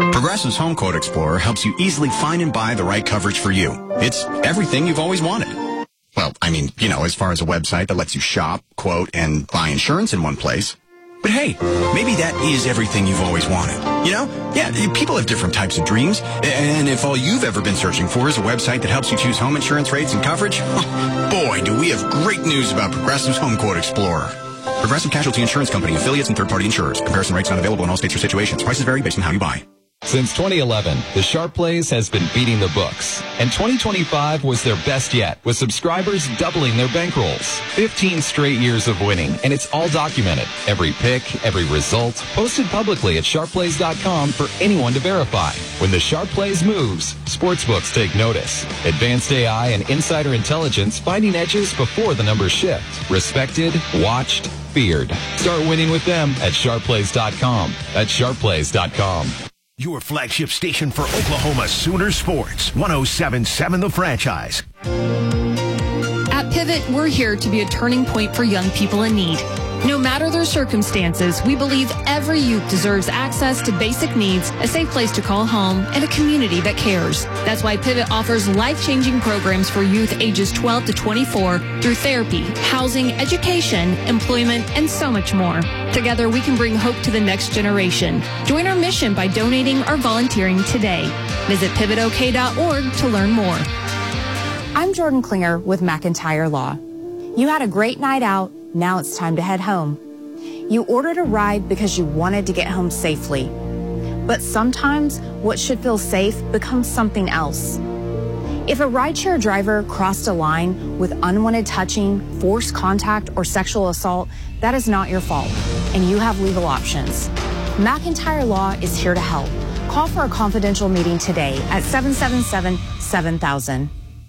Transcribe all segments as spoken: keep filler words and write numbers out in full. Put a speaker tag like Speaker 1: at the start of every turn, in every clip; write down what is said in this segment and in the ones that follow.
Speaker 1: Progressive's Home Quote Explorer helps you easily find and buy the right coverage for you. It's everything you've always wanted. Well, I mean, you know, as far as a website that lets you shop, quote, and buy insurance in one place. But hey, maybe that is everything you've always wanted. You know? Yeah, people have different types of dreams. And if all you've ever been searching for is a website that helps you choose home insurance rates and coverage, boy, do we have great news about Progressive's Home Quote Explorer. Progressive Casualty Insurance Company, affiliates, and third-party insurers. Comparison rates not available in all states or situations. Prices vary based on how you buy.
Speaker 2: Since twenty eleven, the Sharp Plays has been beating the books. And twenty twenty-five was their best yet, with subscribers doubling their bankrolls. fifteen straight years of winning, and it's all documented. Every pick, every result, posted publicly at sharp plays dot com for anyone to verify. When the Sharp Plays moves, sportsbooks take notice. Advanced A I and insider intelligence finding edges before the numbers shift. Respected, watched, feared. Start winning with them at sharp plays dot com. That's sharp plays dot com.
Speaker 3: Your flagship station for Oklahoma Sooner Sports, one oh seven point seven The Franchise.
Speaker 4: At Pivot, we're here to be a turning point for young people in need. No matter their circumstances, we believe every youth deserves access to basic needs, a safe place to call home, and a community that cares. That's why Pivot offers life-changing programs for youth ages twelve to twenty-four through therapy, housing, education, employment, and so much more. Together, we can bring hope to the next generation. Join our mission by donating or volunteering today. Visit pivot o k dot org to learn more.
Speaker 5: I'm Jordan Klinger with McIntyre Law. You had a great night out. Now it's time to head home. You ordered a ride because you wanted to get home safely. But sometimes what should feel safe becomes something else. If a rideshare driver crossed a line with unwanted touching, forced contact, or sexual assault, that is not your fault, and you have legal options. McIntyre Law is here to help. Call for a confidential meeting today at seven seven seven, seven thousand.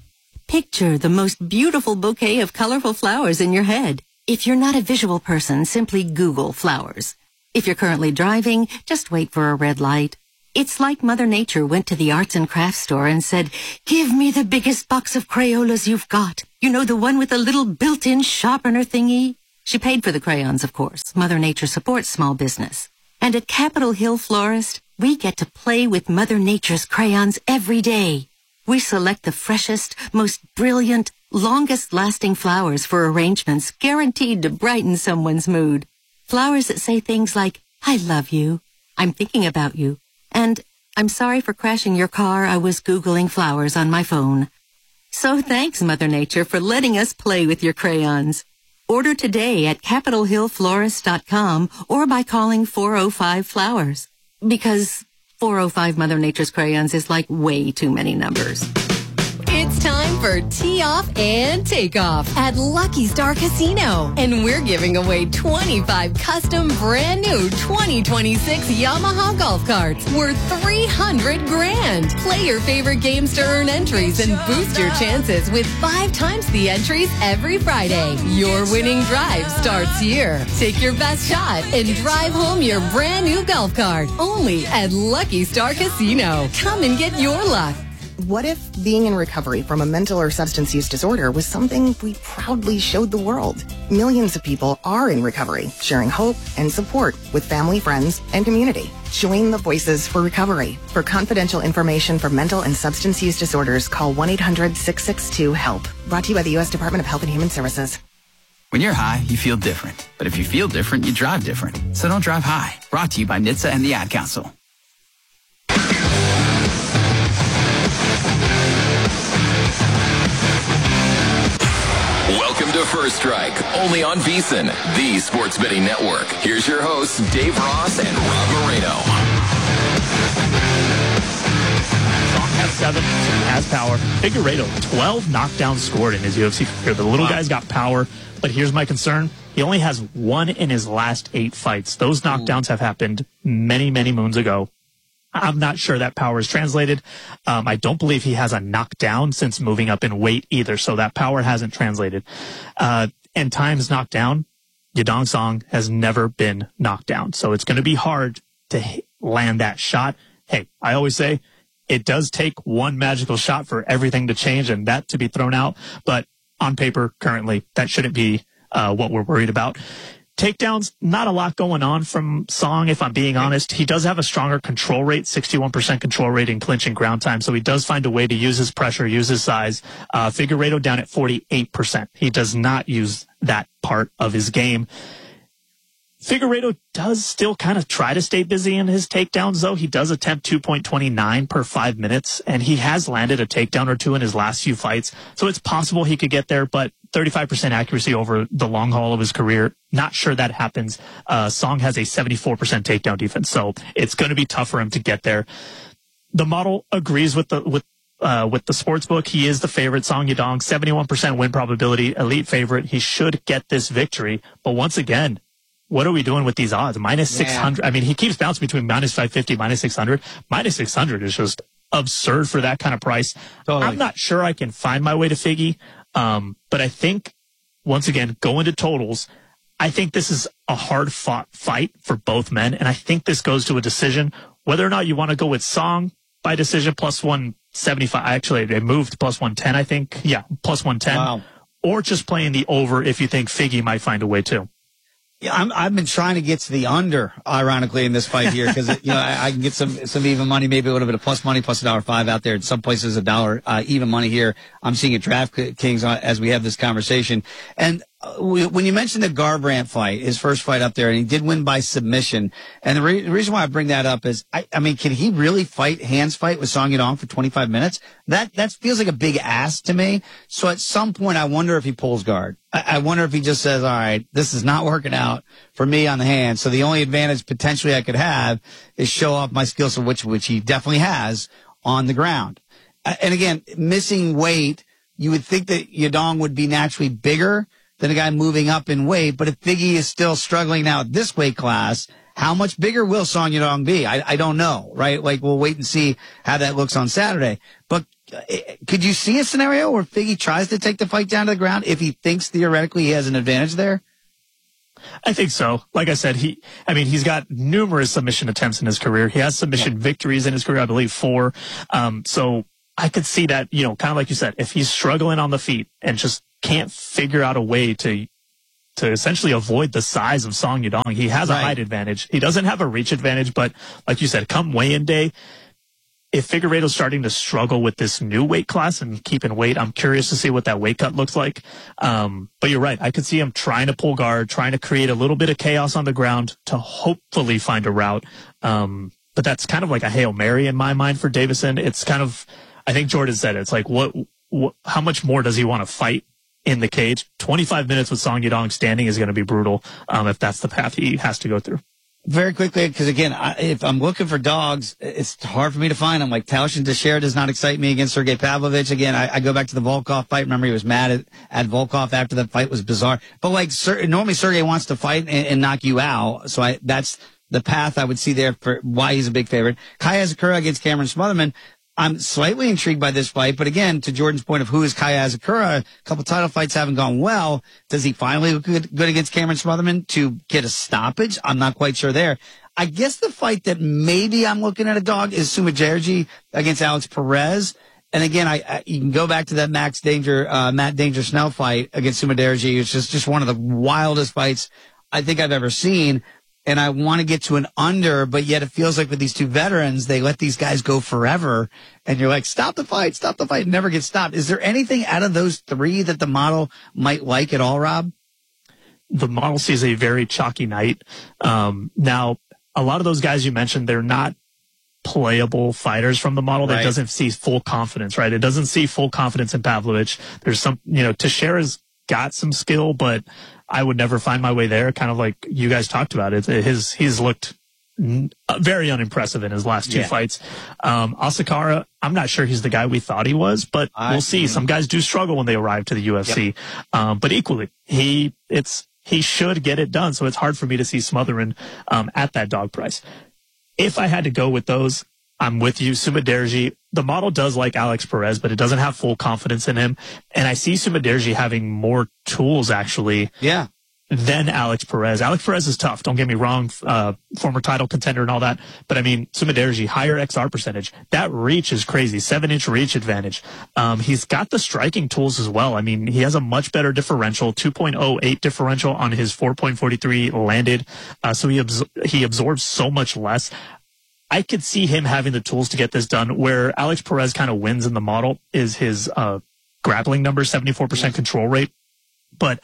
Speaker 6: Picture the most beautiful bouquet of colorful flowers in your head. If you're not a visual person, simply Google flowers. If you're currently driving, just wait for a red light. It's like Mother Nature went to the arts and crafts store and said, "Give me the biggest box of Crayolas you've got. You know, the one with the little built-in sharpener thingy?" She paid for the crayons, of course. Mother Nature supports small business. And at Capitol Hill Florist, we get to play with Mother Nature's crayons every day. We select the freshest, most brilliant, longest-lasting flowers for arrangements guaranteed to brighten someone's mood. Flowers that say things like, "I love you," "I'm thinking about you," and "I'm sorry for crashing your car. I was Googling flowers on my phone." So thanks, Mother Nature, for letting us play with your crayons. Order today at capitol hill florist dot com or by calling four oh five flowers. Because four oh five Mother Nature's crayons is like way too many numbers.
Speaker 7: It's time for Tee Off and Takeoff at Lucky Star Casino. And we're giving away twenty-five custom brand new twenty twenty-six Yamaha golf carts worth three hundred grand. Play your favorite games to earn entries and boost your chances with five times the entries every Friday. Your winning drive starts here. Take your best shot and drive home your brand new golf cart. Only at Lucky Star Casino. Come and get your luck.
Speaker 8: What if being in recovery from a mental or substance use disorder was something we proudly showed the world? Millions of people are in recovery, sharing hope and support with family, friends, and community. Join the Voices for Recovery. For confidential information for mental and substance use disorders, call one eight hundred six six two HELP. Brought to you by the U S Department of Health and Human Services.
Speaker 9: When you're high, you feel different. But if you feel different, you drive different. So don't drive high. Brought to you by N H T S A and the Ad Council.
Speaker 10: Welcome to First Strike, only on VSiN, the sports betting network. Here's your hosts, Dave Ross and Rob Moreno.
Speaker 11: Strong has seven, so he has power. Figueiredo, twelve knockdowns scored in his U F C career. The little wow. guy's got power, but here's my concern. He only has one in his last eight fights. Those knockdowns have happened many, many moons ago. I'm not sure that power is translated. Um, I don't believe he has a knockdown since moving up in weight either, so that power hasn't translated. Uh, and times knocked down, Yadong Song has never been knocked down, so it's going to be hard to land that shot. Hey, I always say it does take one magical shot for everything to change and that to be thrown out, but on paper, currently, that shouldn't be uh, what we're worried about. Takedowns, not a lot going on from Song, if I'm being honest. He does have a stronger control rate, sixty-one percent control rate in clinch and ground time, so he does find a way to use his pressure, use his size. Uh, Figueiredo down at forty-eight percent. He does not use that part of his game. Figueiredo does still kind of try to stay busy in his takedowns, though. He does attempt two point two nine per five minutes, and he has landed a takedown or two in his last few fights. So it's possible he could get there, but thirty-five percent accuracy over the long haul of his career, not sure that happens. Uh, Song has a seventy-four percent takedown defense, so it's going to be tough for him to get there. The model agrees with the with uh, with the sports book. He is the favorite, Song Yadong, seventy-one percent win probability, elite favorite. He should get this victory, but once again, what are we doing with these odds? Minus six hundred. I mean, he keeps bouncing between minus five fifty, minus six hundred. Minus six hundred is just absurd for that kind of price. Totally. I'm not sure I can find my way to Figgy. Um, but I think, once again, going to totals, I think this is a hard fought fight for both men. And I think this goes to a decision. Whether or not you want to go with Song by decision plus one seventy-five. Actually, they moved plus one ten, I think. Yeah, plus one ten. Wow. Or just playing the over if you think Figgy might find a way too.
Speaker 12: Yeah, I'm, I've been trying to get to the under, ironically, in this fight here, because you know I, I can get some some even money, maybe a little bit of plus money, plus a dollar five out there. In some places, a dollar uh, even money here. I'm seeing at DraftKings uh, as we have this conversation. And uh, we, when you mentioned the Garbrandt fight, his first fight up there, and he did win by submission. And the, re- the reason why I bring that up is, I, I mean, can he really fight hands fight with Song Yadong for twenty-five minutes? That that feels like a big ask to me. So at some point, I wonder if he pulls guard. I wonder if he just says, all right, this is not working out for me on the hand. So the only advantage potentially I could have is show off my skills, which, which he definitely has on the ground. And again, missing weight, you would think that Yadong would be naturally bigger than a guy moving up in weight. But if Figgy is still struggling now at this weight class, how much bigger will Song Yadong be? I, I don't know, right? Like, we'll wait and see how that looks on Saturday. But could you see a scenario where Figgy tries to take the fight down to the ground if he thinks theoretically he has an advantage there?
Speaker 11: I think so. Like I said, he, I mean, he's got numerous submission attempts in his career. He has submission yeah. victories in his career, I believe four. Um, so I could see that, you know, kind of like you said, if he's struggling on the feet and just can't figure out a way to, to essentially avoid the size of Song Yadong, he has right. a height advantage. He doesn't have a reach advantage, but like you said, come weigh-in day, if Figueiredo's starting to struggle with this new weight class and keeping weight, I'm curious to see what that weight cut looks like. Um, but you're right. I could see him trying to pull guard, trying to create a little bit of chaos on the ground to hopefully find a route. Um, but that's kind of like a Hail Mary in my mind for Deiveson. It's kind of, I think Jordan said it. It's like, what, what how much more does he want to fight in the cage? twenty-five minutes with Song Yadong standing is going to be brutal, um, if that's the path he has to go through.
Speaker 12: Very quickly, because again, I, if I'm looking for dogs, it's hard for me to find them. Like Tauschen Teixeira does not excite me against Sergey Pavlovich. Again, I, I go back to the Volkov fight. Remember, he was mad at, at Volkov after that fight was bizarre. But like, Ser, normally Sergey wants to fight and, and knock you out. So I, that's the path I would see there for why he's a big favorite. Kaya Asakura against Cameron Smotherman. I'm slightly intrigued by this fight, but again, to Jordan's point of who is Kaya Asakura, a couple title fights haven't gone well. Does he finally look good, good against Cameron Smotherman to get a stoppage? I'm not quite sure there. I guess the fight that maybe I'm looking at a dog is Sumudaerji against Alex Perez. And again, I, I you can go back to that Max Danger, uh, Matt Danger Snell fight against Sumudaerji. It's just, just one of the wildest fights I think I've ever seen. And I want to get to an under, but yet it feels like with these two veterans, they let these guys go forever. And you're like, stop the fight, stop the fight, never get stopped. Is there anything out of those three that the model might like at all, Rob?
Speaker 11: The model sees a very chalky night. Um, now, a lot of those guys you mentioned, they're not playable fighters from the model. That right. doesn't see full confidence, right? It doesn't see full confidence in Pavlovich. There's some, you know, Teixeira's got some skill, but I would never find my way there. Kind of like you guys talked about it. His, he's looked very unimpressive in his last two yeah. fights. Um, Asakura, I'm not sure he's the guy we thought he was, but I, we'll see. Some guys do struggle when they arrive to the U F C. Yep. Um, but equally, he, it's, he should get it done. So it's hard for me to see Smotherman, um, at that dog price. If I had to go with those, I'm with you. Sumudaerji, the model does like Alex Perez, but it doesn't have full confidence in him. And I see Sumudaerji having more tools, actually.
Speaker 12: Yeah.
Speaker 11: then Alex Perez. Alex Perez is tough. Don't get me wrong. Uh, former title contender and all that. But I mean, Sumudaerji, higher X R percentage. That reach is crazy. Seven inch reach advantage. Um, he's got the striking tools as well. I mean, he has a much better differential, two point oh eight differential on his four point four three landed. Uh, so he, absor- he absorbs so much less. I could see him having the tools to get this done. Where Alex Perez kind of wins in the model is his, uh, grappling number, seventy-four percent control rate. But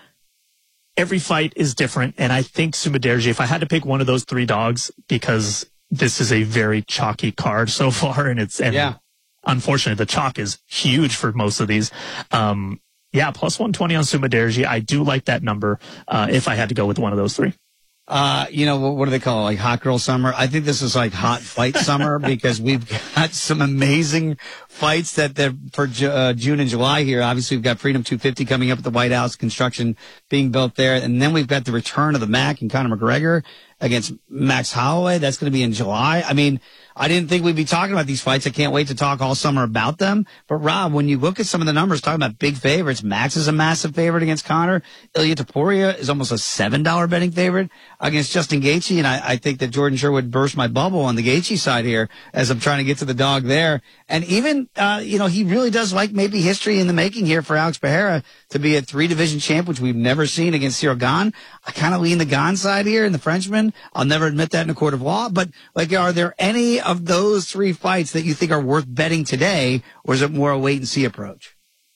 Speaker 11: every fight is different, and I think Sumudaerji, if I had to pick one of those three dogs, because this is a very chalky card so far, and it's and
Speaker 12: yeah.
Speaker 11: unfortunately the chalk is huge for most of these. Um, yeah, plus one twenty on Sumudaerji. I do like that number uh, if I had to go with one of those three.
Speaker 12: Uh, you know, what, what do they call it? Like hot girl summer? I think this is like hot fight summer because we've got some amazing fights that they're for uh, June and July here. Obviously, we've got Freedom two fifty coming up at the White House, construction being built there. And then we've got the return of the Mac and Conor McGregor against Max Holloway. That's going to be in July. I mean, I didn't think we'd be talking about these fights. I can't wait to talk all summer about them. But Rob, when you look at some of the numbers talking about big favorites, Max is a massive favorite against Conor. Ilya Topuria is almost a seven dollar betting favorite against Justin Gaethje. And I, I think that Jordan Sherwood burst my bubble on the Gaethje side here as I'm trying to get to the dog there. And even, uh, you know, he really does like maybe history in the making here for Alex Pereira to be a three division champ, which we've never seen against Cyril Gane. I kind of lean the Gane side here and the Frenchman. I'll never admit that in a court of law. But like, are there any of those three fights that you think are worth betting today, or is it more a wait and see approach?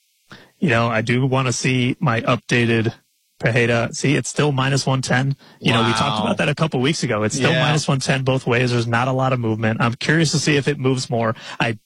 Speaker 11: You know, I do want to see my updated Pereira. See, it's still minus one ten. You wow. know, we talked about that a couple weeks ago. It's still yeah. minus one ten both ways. There's not a lot of movement. I'm curious to see if it moves more. I,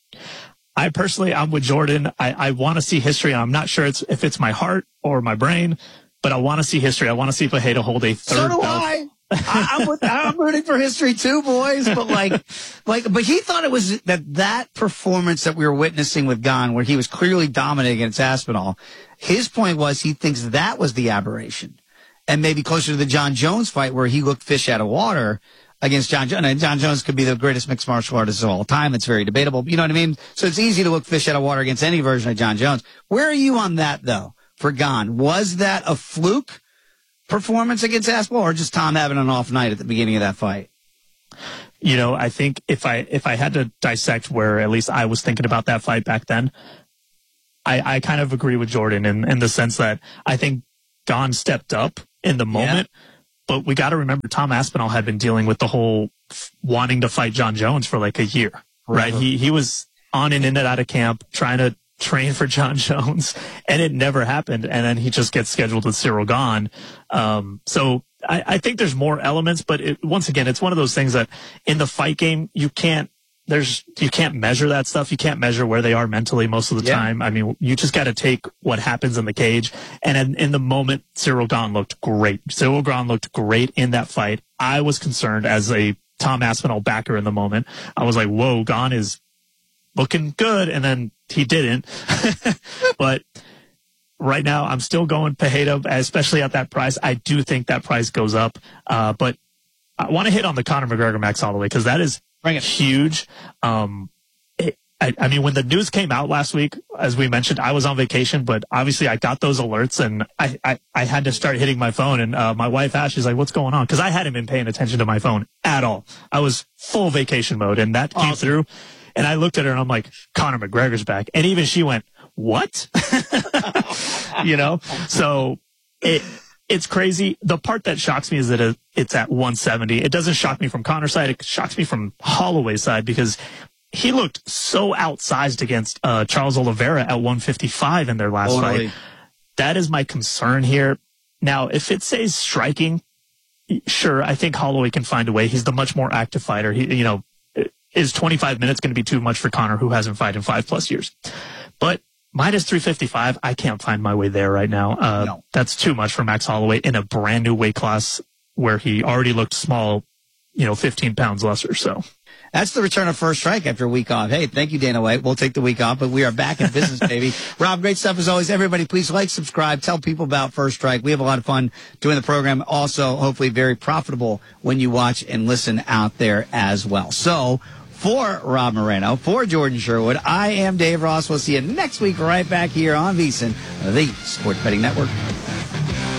Speaker 11: I personally, I'm with Jordan. I, I want to see history. I'm not sure it's if it's my heart or my brain, but I want to see history. I want to see Pereira hold a third
Speaker 12: so do
Speaker 11: belt.
Speaker 12: I. I, I'm, with, I'm rooting for history too, boys. But like, like, but he thought it was that that performance that we were witnessing with Gane, where he was clearly dominating against Aspinall. His point was he thinks that was the aberration, and maybe closer to the John Jones fight where he looked fish out of water against John Jones. And John Jones could be the greatest mixed martial artist of all time. It's very debatable. You know what I mean? So it's easy to look fish out of water against any version of John Jones. Where are you on that though? For Gane, was that a fluke performance against Aspinall, or just Tom having an off night at the beginning of that fight?
Speaker 11: You know, I think if I if I had to dissect where at least I was thinking about that fight back then, I, I kind of agree with Jordan in, in the sense that I think Gane stepped up in the moment, yeah. but we got to remember Tom Aspinall had been dealing with the whole f- wanting to fight John Jones for like a year, right? right? He he was on and in and out of camp trying to train for John Jones, and it never happened. And then he just gets scheduled with Cyril Gane. Um, so I, I think there's more elements, but it, once again, it's one of those things that in the fight game, you can't, there's, you can't measure that stuff. You can't measure where they are mentally most of the yeah. time. I mean, you just got to take what happens in the cage. And in, in the moment, Cyril Gane looked great. Cyril Gane looked great in that fight. I was concerned as a Tom Aspinall backer in the moment. I was like, whoa, Gane is looking good. And then he didn't. But right now, I'm still going Pereira, especially at that price. I do think that price goes up. Uh, but I want to hit on the Conor McGregor Max Holloway because that is huge. Um, it, I, I mean, when the news came out last week, as we mentioned, I was on vacation, but obviously I got those alerts and I, I, I had to start hitting my phone. And uh, my wife asked, she's like, what's going on? Because I hadn't been paying attention to my phone at all. I was full vacation mode, and that came awesome. through. And I looked at her and I'm like, Conor McGregor's back. And even she went, what? You know? So it it's crazy. The part that shocks me is that it's at one seventy. It doesn't shock me from Conor's side. It shocks me from Holloway's side because he looked so outsized against uh, Charles Oliveira at one fifty-five in their last totally. fight. That is my concern here. Now, if it says striking, sure, I think Holloway can find a way. He's the much more active fighter. He, you know, is twenty-five minutes going to be too much for Conor, who hasn't fought in five plus years? But minus three fifty-five, I can't find my way there right now. Uh, no. That's too much for Max Holloway in a brand new weight class where he already looked small, you know, fifteen pounds lesser. So
Speaker 12: that's the return of First Strike after a week off. Hey, thank you, Dana White. We'll take the week off, but we are back in business, baby. Rob, great stuff as always. Everybody, please like, subscribe, tell people about First Strike. We have a lot of fun doing the program. Also, hopefully very profitable when you watch and listen out there as well. So, for Rob Moreno, for Jordan Sherwood, I am Dave Ross. We'll see you next week right back here on VSiN, the Sports Betting Network.